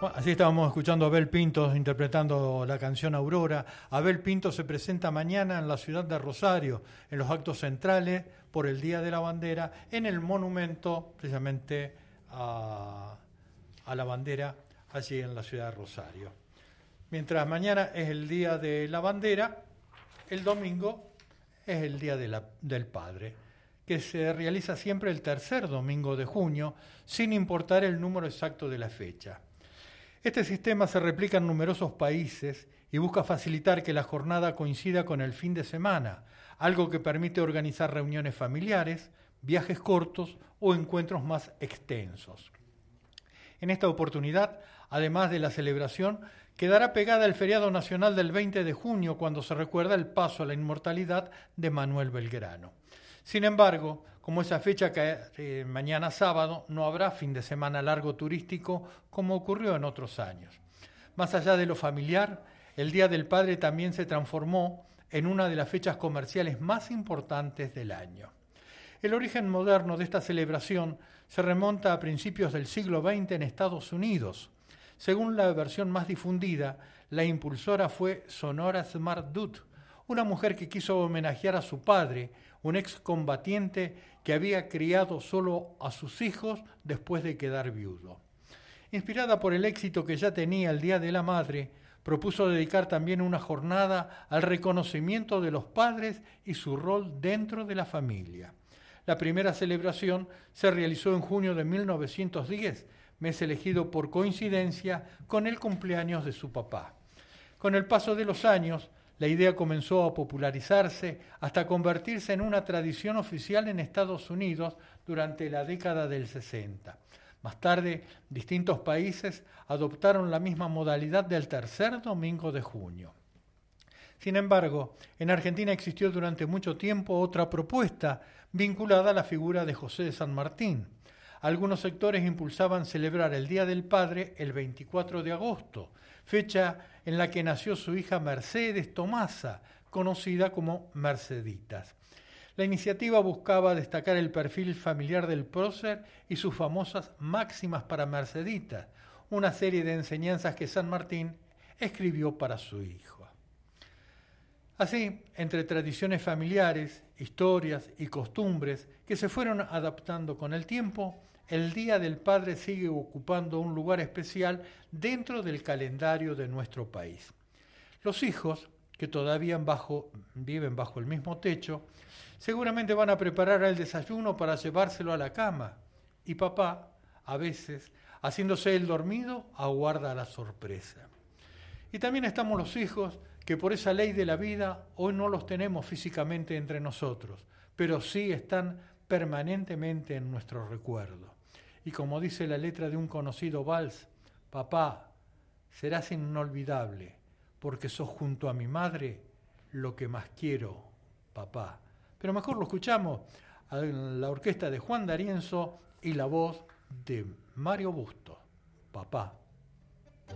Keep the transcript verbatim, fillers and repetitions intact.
Bueno, así estábamos escuchando a Abel Pintos interpretando la canción Aurora. Abel Pintos se presenta mañana en la ciudad de Rosario, en los actos centrales por el Día de la Bandera, en el monumento precisamente a, a la bandera, allí en la ciudad de Rosario. Mientras mañana es el Día de la Bandera, el domingo es el Día de la, del Padre, que se realiza siempre el tercer domingo de junio, sin importar el número exacto de la fecha. Este sistema se replica en numerosos países y busca facilitar que la jornada coincida con el fin de semana, algo que permite organizar reuniones familiares, viajes cortos o encuentros más extensos. En esta oportunidad, además de la celebración, quedará pegada el feriado nacional del veinte de junio, cuando se recuerda el paso a la inmortalidad de Manuel Belgrano. Sin embargo, como esa fecha cae eh, mañana sábado, no habrá fin de semana largo turístico como ocurrió en otros años. Más allá de lo familiar, el Día del Padre también se transformó en una de las fechas comerciales más importantes del año. El origen moderno de esta celebración se remonta a principios del siglo veinte en Estados Unidos. Según la versión más difundida, la impulsora fue Sonora Smart Dutt, una mujer que quiso homenajear a su padre, un excombatiente que había criado solo a sus hijos después de quedar viudo. Inspirada por el éxito que ya tenía el Día de la Madre, propuso dedicar también una jornada al reconocimiento de los padres y su rol dentro de la familia. La primera celebración se realizó en junio de mil novecientos diez, mes elegido por coincidencia con el cumpleaños de su papá. Con el paso de los años, la idea comenzó a popularizarse hasta convertirse en una tradición oficial en Estados Unidos durante la década del sesenta. Más tarde, distintos países adoptaron la misma modalidad del tercer domingo de junio. Sin embargo, en Argentina existió durante mucho tiempo otra propuesta vinculada a la figura de José de San Martín. Algunos sectores impulsaban celebrar el Día del Padre el veinticuatro de agosto, fecha en la que nació su hija Mercedes Tomasa, conocida como Merceditas. La iniciativa buscaba destacar el perfil familiar del prócer y sus famosas máximas para Merceditas, una serie de enseñanzas que San Martín escribió para su hijo. Así, entre tradiciones familiares, historias y costumbres que se fueron adaptando con el tiempo, el Día del Padre sigue ocupando un lugar especial dentro del calendario de nuestro país. Los hijos, que todavía bajo, viven bajo el mismo techo, seguramente van a preparar el desayuno para llevárselo a la cama, y papá, a veces, haciéndose el dormido, aguarda la sorpresa. Y también estamos los hijos, que por esa ley de la vida hoy no los tenemos físicamente entre nosotros, pero sí están permanentemente en nuestro recuerdo. Y como dice la letra de un conocido vals, papá, serás inolvidable, porque sos junto a mi madre lo que más quiero, papá. Pero mejor lo escuchamos a la orquesta de Juan D'Arienzo y la voz de Mario Busto, papá.